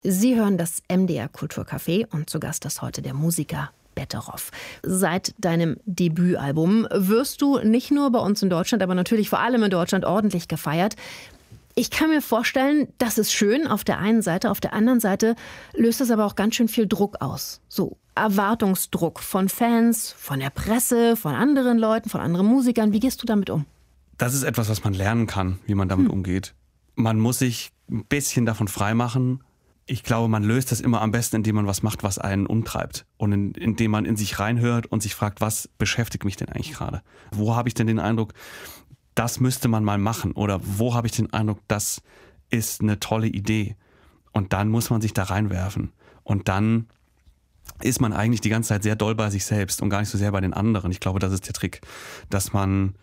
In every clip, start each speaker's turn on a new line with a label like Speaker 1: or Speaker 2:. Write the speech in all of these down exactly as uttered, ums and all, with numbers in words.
Speaker 1: Sie hören das M D R Kulturcafé und zu Gast ist heute der Musiker Betteroff. Seit deinem Debütalbum wirst du nicht nur bei uns in Deutschland, aber natürlich vor allem in Deutschland ordentlich gefeiert. Ich kann mir vorstellen, das ist schön auf der einen Seite, auf der anderen Seite löst es aber auch ganz schön viel Druck aus. So Erwartungsdruck von Fans, von der Presse, von anderen Leuten, von anderen Musikern. Wie gehst du damit um?
Speaker 2: Das ist etwas, was man lernen kann, wie man damit hm. umgeht. Man muss sich ein bisschen davon freimachen. Ich glaube, man löst das immer am besten, indem man was macht, was einen umtreibt. Und in, indem man in sich reinhört und sich fragt, was beschäftigt mich denn eigentlich gerade? Wo habe ich denn den Eindruck, das müsste man mal machen? Oder wo habe ich den Eindruck, das ist eine tolle Idee? Und dann muss man sich da reinwerfen. Und dann ist man eigentlich die ganze Zeit sehr doll bei sich selbst und gar nicht so sehr bei den anderen. Ich glaube, das ist der Trick, dass man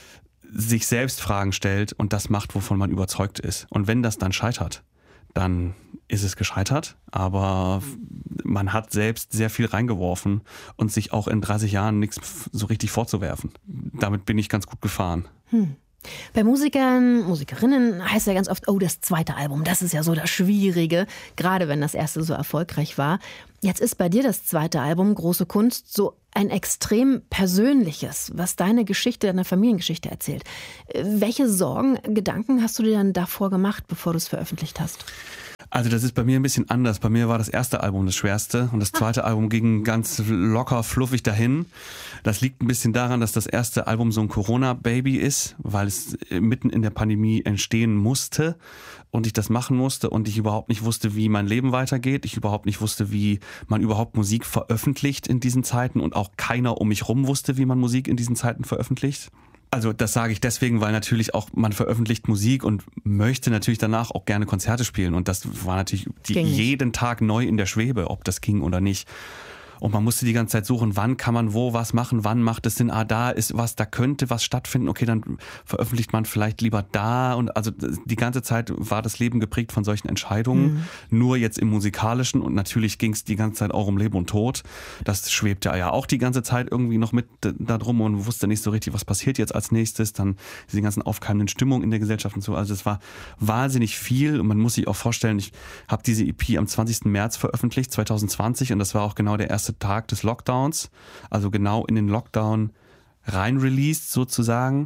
Speaker 2: sich selbst Fragen stellt und das macht, wovon man überzeugt ist. Und wenn das dann scheitert, dann ist es gescheitert, aber man hat selbst sehr viel reingeworfen und sich auch in dreißig Jahren nichts so richtig vorzuwerfen. Damit bin ich ganz gut gefahren.
Speaker 1: Hm. Bei Musikern, Musikerinnen heißt ja ganz oft, oh, das zweite Album, das ist ja so das Schwierige, gerade wenn das erste so erfolgreich war. Jetzt ist bei dir das zweite Album, Große Kunst, so ein extrem persönliches, was deine Geschichte, deine Familiengeschichte erzählt. Welche Sorgen, Gedanken hast du dir dann davor gemacht, bevor du es veröffentlicht hast?
Speaker 2: Also das ist bei mir ein bisschen anders. Bei mir war das erste Album das schwerste und das zweite ah. Album ging ganz locker, fluffig dahin. Das liegt ein bisschen daran, dass das erste Album so ein Corona-Baby ist, weil es mitten in der Pandemie entstehen musste und ich das machen musste und ich überhaupt nicht wusste, wie mein Leben weitergeht. Ich überhaupt nicht wusste, wie man überhaupt Musik veröffentlicht in diesen Zeiten und auch keiner um mich rum wusste, wie man Musik in diesen Zeiten veröffentlicht. Also das sage ich deswegen, weil natürlich auch man veröffentlicht Musik und möchte natürlich danach auch gerne Konzerte spielen. Und das war natürlich die, jeden Tag neu in der Schwebe, ob das ging oder nicht. Und man musste die ganze Zeit suchen, wann kann man wo was machen, wann macht es Sinn, ah, da ist was, da könnte was stattfinden, okay, dann veröffentlicht man vielleicht lieber da. Und also die ganze Zeit war das Leben geprägt von solchen Entscheidungen, mhm. nur jetzt im Musikalischen. Und natürlich ging es die ganze Zeit auch um Leben und Tod. Das schwebte ja auch die ganze Zeit irgendwie noch mit da drum und wusste nicht so richtig, was passiert jetzt als nächstes. Dann diese ganzen aufkeimenden Stimmungen in der Gesellschaft und so. Also es war wahnsinnig viel und man muss sich auch vorstellen, ich habe diese E P am zwanzigsten März veröffentlicht, zwanzig zwanzig, und das war auch genau der erste Tag des Lockdowns, also genau in den Lockdown rein released sozusagen,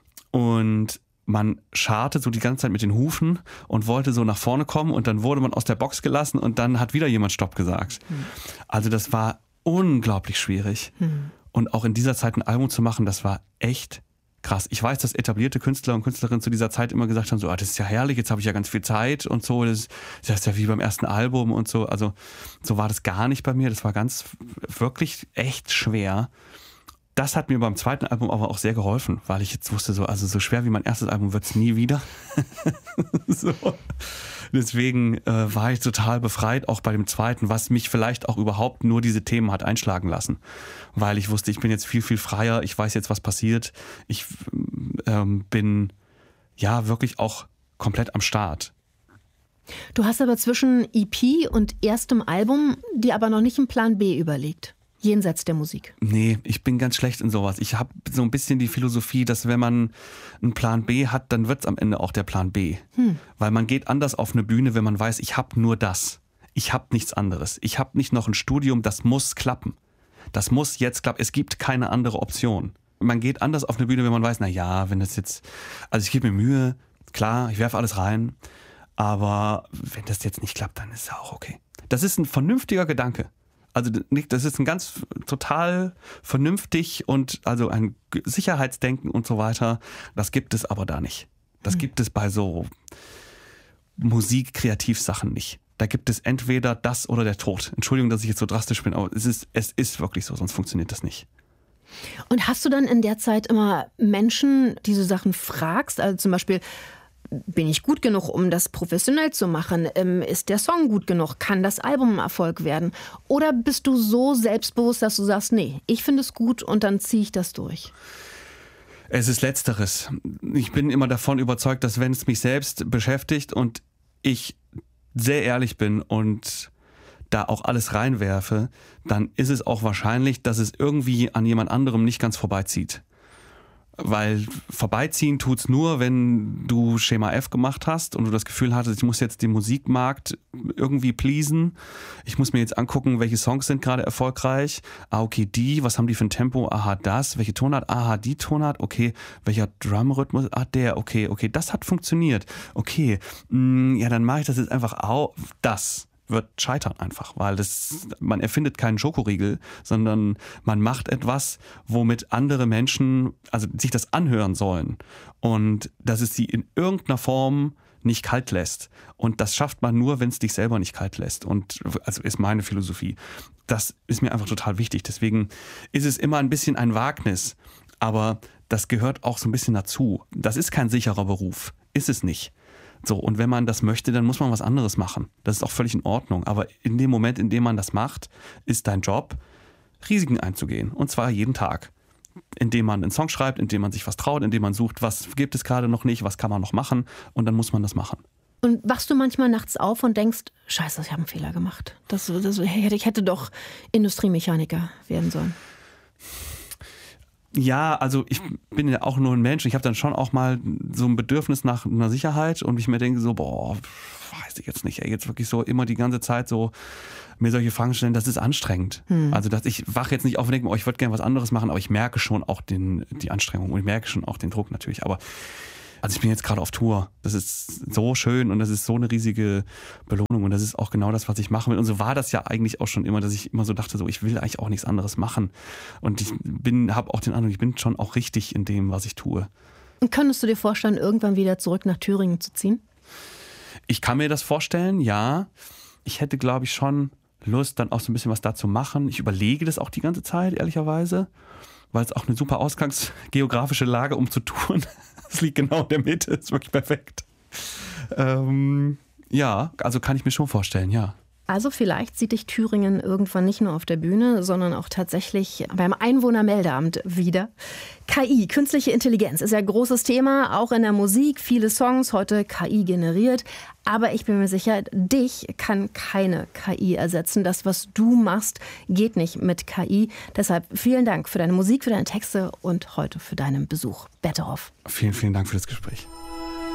Speaker 2: und man scharte so die ganze Zeit mit den Hufen und wollte so nach vorne kommen und dann wurde man aus der Box gelassen und dann hat wieder jemand Stopp gesagt. Mhm. Also das war unglaublich schwierig. Mhm. Und auch in dieser Zeit ein Album zu machen, das war echt krass. Ich weiß, dass etablierte Künstler und Künstlerinnen zu dieser Zeit immer gesagt haben, so, ah, das ist ja herrlich, jetzt habe ich ja ganz viel Zeit und so, das, das ist ja wie beim ersten Album und so. Also so war das gar nicht bei mir. Das war ganz, wirklich echt schwer. Das hat mir beim zweiten Album aber auch sehr geholfen, weil ich jetzt wusste, so, also so schwer wie mein erstes Album wird es nie wieder. So. Deswegen äh, war ich total befreit, auch bei dem zweiten, was mich vielleicht auch überhaupt nur diese Themen hat einschlagen lassen. Weil ich wusste, ich bin jetzt viel, viel freier, ich weiß jetzt, was passiert. Ich ähm, bin ja wirklich auch komplett am Start.
Speaker 1: Du hast aber zwischen E P und erstem Album dir aber noch nicht einen Plan B überlegt. Jenseits der Musik.
Speaker 2: Nee, ich bin ganz schlecht in sowas. Ich habe so ein bisschen die Philosophie, dass wenn man einen Plan B hat, dann wird es am Ende auch der Plan B. Hm. Weil man geht anders auf eine Bühne, wenn man weiß, ich habe nur das. Ich habe nichts anderes. Ich habe nicht noch ein Studium, das muss klappen. Das muss jetzt klappen. Es gibt keine andere Option. Man geht anders auf eine Bühne, wenn man weiß, na ja, wenn das jetzt, also ich gebe mir Mühe, klar, ich werfe alles rein, aber wenn das jetzt nicht klappt, dann ist es auch okay. Das ist ein vernünftiger Gedanke. Also das ist ein ganz total vernünftig und also ein Sicherheitsdenken und so weiter. Das gibt es aber da nicht. Das mhm. gibt es bei so Musik-Kreativsachen nicht. Da gibt es entweder das oder der Tod. Entschuldigung, dass ich jetzt so drastisch bin, aber es ist, es ist wirklich so, sonst funktioniert das nicht.
Speaker 1: Und hast du dann in der Zeit immer Menschen, die du Sachen fragst? Also zum Beispiel, bin ich gut genug, um das professionell zu machen? Ist der Song gut genug? Kann das Album ein Erfolg werden? Oder bist du so selbstbewusst, dass du sagst, nee, ich finde es gut und dann ziehe ich das durch?
Speaker 2: Es ist Letzteres. Ich bin immer davon überzeugt, dass wenn es mich selbst beschäftigt und ich sehr ehrlich bin und da auch alles reinwerfe, dann ist es auch wahrscheinlich, dass es irgendwie an jemand anderem nicht ganz vorbeizieht. Weil vorbeiziehen tut's nur, wenn du Schema F gemacht hast und du das Gefühl hattest, ich muss jetzt den Musikmarkt irgendwie pleasen. Ich muss mir jetzt angucken, welche Songs sind gerade erfolgreich. Ah, okay, die, was haben die für ein Tempo? Aha, das. Welche Tonart? Aha, die Tonart. Okay, welcher Drumrhythmus? Ah, der. Okay, okay, das hat funktioniert. Okay, mh, ja, dann mache ich das jetzt einfach auch. Das wird scheitern einfach, weil das, man erfindet keinen Schokoriegel, sondern man macht etwas, womit andere Menschen also sich das anhören sollen und dass es sie in irgendeiner Form nicht kalt lässt. Und das schafft man nur, wenn es dich selber nicht kalt lässt. Und also ist meine Philosophie. Das ist mir einfach total wichtig. Deswegen ist es immer ein bisschen ein Wagnis, aber das gehört auch so ein bisschen dazu. Das ist kein sicherer Beruf, ist es nicht. So, und wenn man das möchte, dann muss man was anderes machen. Das ist auch völlig in Ordnung. Aber in dem Moment, in dem man das macht, ist dein Job, Risiken einzugehen. Und zwar jeden Tag. Indem man einen Song schreibt, indem man sich was traut, indem man sucht, was gibt es gerade noch nicht, was kann man noch machen. Und dann muss man das machen.
Speaker 1: Und wachst du manchmal nachts auf und denkst, scheiße, ich habe einen Fehler gemacht. Das, das, ich hätte doch Industriemechaniker werden sollen.
Speaker 2: Ja, also ich bin ja auch nur ein Mensch. Ich habe dann schon auch mal so ein Bedürfnis nach einer Sicherheit und ich mir denke so, boah, weiß ich jetzt nicht, ey, jetzt wirklich so immer die ganze Zeit so mir solche Fragen stellen, das ist anstrengend. Hm. Also dass ich wache jetzt nicht auf und denke, oh, ich würde gerne was anderes machen, aber ich merke schon auch den, die Anstrengung und ich merke schon auch den Druck natürlich. Aber also ich bin jetzt gerade auf Tour. Das ist so schön und das ist so eine riesige Belohnung und das ist auch genau das, was ich machen will. Und so war das ja eigentlich auch schon immer, dass ich immer so dachte, so ich will eigentlich auch nichts anderes machen. Und ich bin, habe auch den Eindruck, ich bin schon auch richtig in dem, was ich tue.
Speaker 1: Und könntest du dir vorstellen, irgendwann wieder zurück nach Thüringen zu ziehen?
Speaker 2: Ich kann mir das vorstellen, ja. Ich hätte, glaube ich, schon Lust, dann auch so ein bisschen was da zu machen. Ich überlege das auch die ganze Zeit, ehrlicherweise, weil es auch eine super ausgangsgeografische Lage, um zu touren. Es liegt genau in der Mitte, ist wirklich perfekt. Ähm, ja, also kann ich mir schon vorstellen, ja.
Speaker 1: Also vielleicht sieht dich Thüringen irgendwann nicht nur auf der Bühne, sondern auch tatsächlich beim Einwohnermeldeamt wieder. K I, künstliche Intelligenz, ist ja ein großes Thema, auch in der Musik. Viele Songs heute K I generiert. Aber ich bin mir sicher, dich kann keine K I ersetzen. Das, was du machst, geht nicht mit K I. Deshalb vielen Dank für deine Musik, für deine Texte und heute für deinen Besuch. Betterhoff.
Speaker 2: Vielen, vielen Dank für das Gespräch.